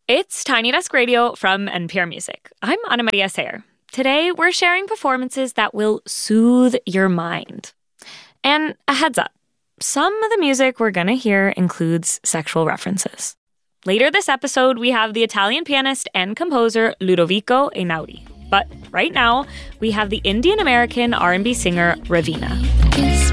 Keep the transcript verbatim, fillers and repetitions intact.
It's Tiny Desk Radio from N P R Music. I'm Ana Maria Sayer. Today, we're sharing performances that will soothe your mind. And a heads up, some of the music we're going to hear includes sexual references. Later this episode, we have the Italian pianist and composer Ludovico Einaudi. But right now, we have the Indian-American R and B singer Raveena.